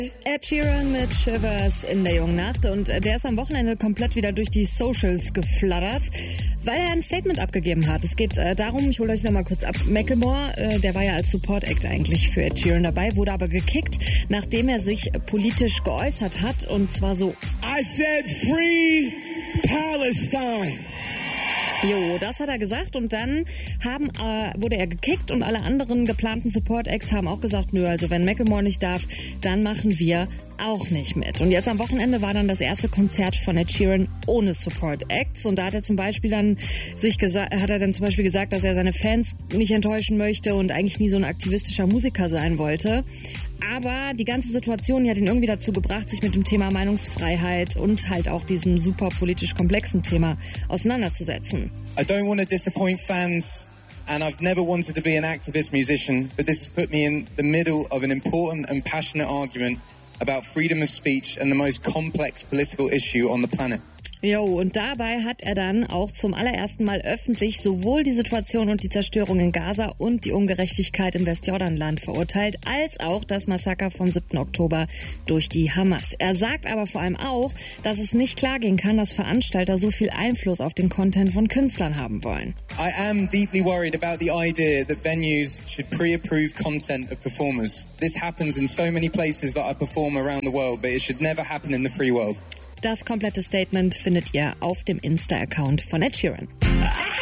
Ed Sheeran mit Shivers in der jungen Nacht und der ist am Wochenende komplett wieder durch die Socials geflattert, weil er ein Statement abgegeben hat. Es geht darum, ich hole euch nochmal kurz ab, Macklemore, der war ja als Support-Act eigentlich für Ed Sheeran dabei, wurde aber gekickt, nachdem er sich politisch geäußert hat und zwar so: I said free Palestine. Jo, das hat er gesagt und dann wurde er gekickt und alle anderen geplanten Support-Acts haben auch gesagt, nö, also wenn Macklemore nicht darf, dann machen wir auch nicht mit. Und jetzt am Wochenende war dann das erste Konzert von Ed Sheeran ohne Support-Acts und da hat er zum Beispiel dann gesagt, dass er seine Fans nicht enttäuschen möchte und eigentlich nie so ein aktivistischer Musiker sein wollte. Aber die ganze Situation, die hat ihn irgendwie dazu gebracht, sich mit dem Thema Meinungsfreiheit und halt auch diesem super politisch komplexen Thema auseinanderzusetzen. I don't want to disappoint fans and I've never wanted to be an activist musician, but this has put me in the middle of an important and passionate argument about freedom of speech and the most complex political issue on the planet. Jo, und dabei hat er dann auch zum allerersten Mal öffentlich sowohl die Situation und die Zerstörung in Gaza und die Ungerechtigkeit im Westjordanland verurteilt, als auch das Massaker vom 7. Oktober durch die Hamas. Er sagt aber vor allem auch, dass es nicht klar gehen kann, dass Veranstalter so viel Einfluss auf den Content von Künstlern haben wollen. I am deeply worried about the idea that venues should pre-approve content of performers. This happens in so many places that I perform around the world, but it should never happen in the free world. Das komplette Statement findet ihr auf dem Insta-Account von Ed Sheeran.